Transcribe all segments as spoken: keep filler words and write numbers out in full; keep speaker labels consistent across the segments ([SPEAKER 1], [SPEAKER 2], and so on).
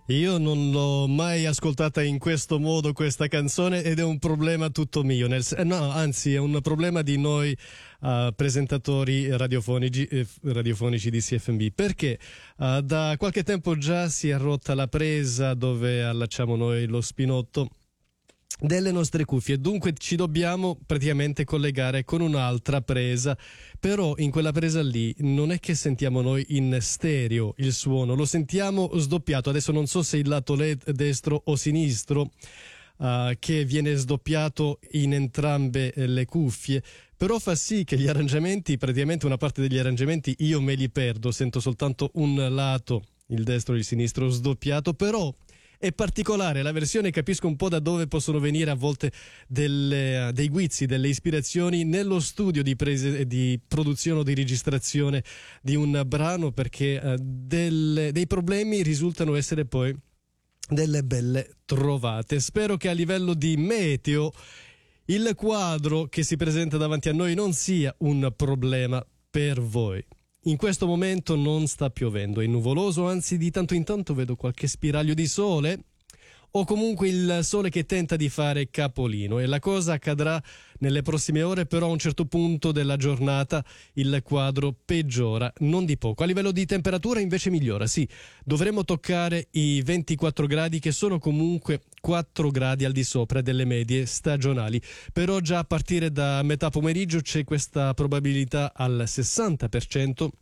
[SPEAKER 1] Io non l'ho mai ascoltata in questo modo questa canzone ed è un problema tutto mio, nel, no, anzi è un problema di noi uh, presentatori radiofonici, eh, radiofonici di C F M B, perché uh, da qualche tempo già si è rotta la presa dove allacciamo noi lo spinotto delle nostre cuffie, dunque ci dobbiamo praticamente collegare con un'altra presa, però in quella presa lì non è che sentiamo noi in stereo il suono, lo sentiamo sdoppiato. Adesso non so se il lato L E D destro o sinistro uh, che viene sdoppiato in entrambe le cuffie, però fa sì che gli arrangiamenti, praticamente una parte degli arrangiamenti io me li perdo, sento soltanto un lato, il destro e il sinistro sdoppiato, però è particolare la versione, capisco un po' da dove possono venire a volte delle, dei guizzi, delle ispirazioni nello studio di, prese, di produzione o di registrazione di un brano, perché uh, delle, dei problemi risultano essere poi delle belle trovate. Spero che a livello di meteo il quadro che si presenta davanti a noi non sia un problema per voi. In questo momento non sta piovendo, è nuvoloso, anzi di tanto in tanto vedo qualche spiraglio di sole o comunque il sole che tenta di fare capolino, e la cosa accadrà nelle prossime ore, però a un certo punto della giornata il quadro peggiora, non di poco. A livello di temperatura invece migliora, sì, dovremo toccare i ventiquattro gradi, che sono comunque quattro gradi al di sopra delle medie stagionali, però già a partire da metà pomeriggio c'è questa probabilità al sessanta per cento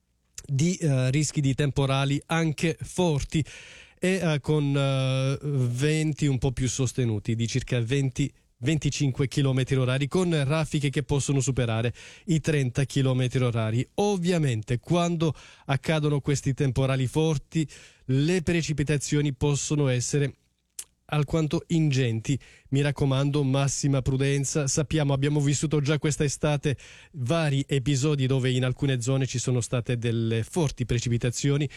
[SPEAKER 1] di uh, rischi di temporali anche forti e uh, con uh, venti un po' più sostenuti di circa venti venticinque chilometri orari, con raffiche che possono superare i trenta chilometri orari. Ovviamente quando accadono questi temporali forti le precipitazioni possono essere alquanto ingenti. Mi raccomando, massima prudenza. Sappiamo, abbiamo vissuto già questa estate vari episodi dove in alcune zone ci sono state delle forti precipitazioni,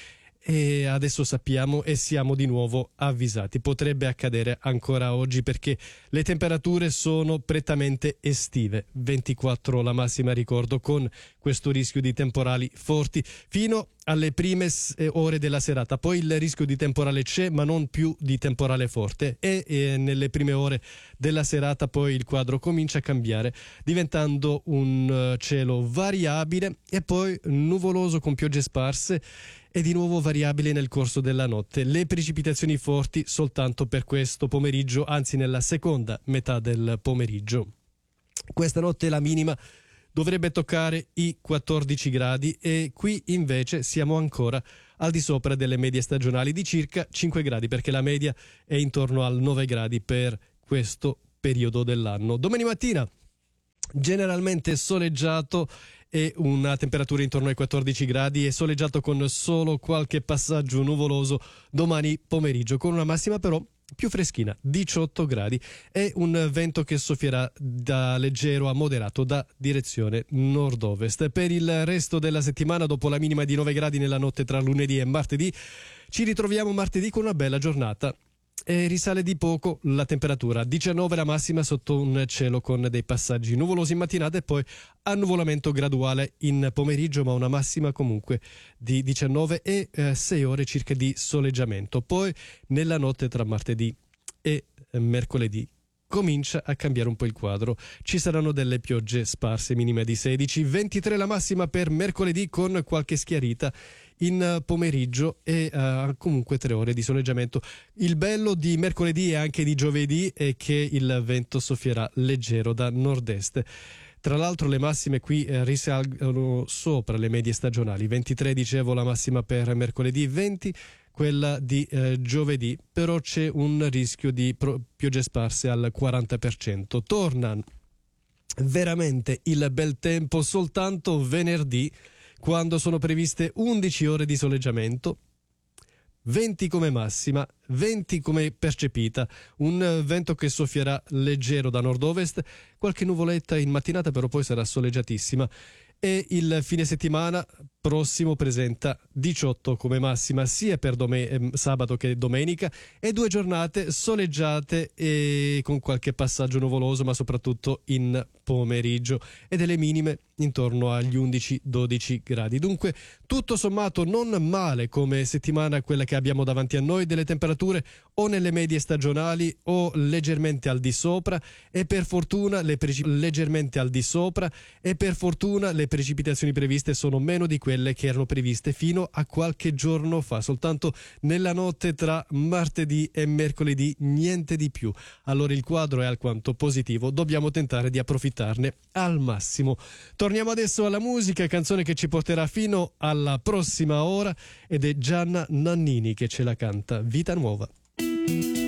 [SPEAKER 1] e adesso sappiamo e siamo di nuovo avvisati. Potrebbe accadere ancora oggi perché le temperature sono prettamente estive, ventiquattro la massima, ricordo, con questo rischio di temporali forti fino alle prime ore della serata. Poi il rischio di temporale c'è, ma non più di temporale forte, e, e nelle prime ore della serata poi il quadro comincia a cambiare, diventando un cielo variabile e poi nuvoloso con piogge sparse, e di nuovo variabile nel corso della notte. Le precipitazioni forti soltanto per questo pomeriggio, anzi nella seconda metà del pomeriggio. Questa notte la minima dovrebbe toccare i quattordici gradi, e qui invece siamo ancora al di sopra delle medie stagionali di circa cinque gradi, perché la media è intorno al nove gradi per questo periodo dell'anno. Domani mattina generalmente soleggiato e una temperatura intorno ai quattordici gradi, e soleggiato con solo qualche passaggio nuvoloso domani pomeriggio, con una massima però più freschina, diciotto gradi, e un vento che soffierà da leggero a moderato da direzione nord-ovest. Per il resto della settimana, dopo la minima di nove gradi nella notte tra lunedì e martedì, ci ritroviamo martedì con una bella giornata e risale di poco la temperatura, diciannove la massima sotto un cielo con dei passaggi nuvolosi in mattinata e poi annuvolamento graduale in pomeriggio, ma una massima comunque di diciannove e eh, sei ore circa di soleggiamento. Poi nella notte tra martedì e eh, mercoledì comincia a cambiare un po' il quadro, ci saranno delle piogge sparse, minime di sedici, ventitré la massima per mercoledì con qualche schiarita in pomeriggio e uh, comunque tre ore di soleggiamento. Il bello di mercoledì e anche di giovedì è che il vento soffierà leggero da nord-est. Tra l'altro le massime qui eh, risalgono sopra le medie stagionali, ventitré dicevo la massima per mercoledì, venti quella di eh, giovedì, però c'è un rischio di pro- piogge sparse al quaranta per cento. Torna veramente il bel tempo soltanto venerdì, quando sono previste undici ore di soleggiamento, venti come massima, venti come percepita, un vento che soffierà leggero da nord-ovest, qualche nuvoletta in mattinata però poi sarà soleggiatissima, e il fine settimana prossimo presenta diciotto come massima sia per dome- eh, sabato che domenica, e due giornate soleggiate e con qualche passaggio nuvoloso, ma soprattutto in pomeriggio, e delle minime intorno agli undici dodici gradi. Dunque tutto sommato non male come settimana quella che abbiamo davanti a noi, delle temperature o nelle medie stagionali o leggermente al di sopra, e per fortuna le precip- leggermente al di sopra e per fortuna le precipitazioni previste sono meno di quelle che erano previste fino a qualche giorno fa. Soltanto nella notte tra martedì e mercoledì, niente di più. Allora il quadro è alquanto positivo, dobbiamo tentare di approfittarne al massimo. Torniamo adesso alla musica, canzone che ci porterà fino alla prossima ora, ed è Gianna Nannini che ce la canta, Vita Nuova.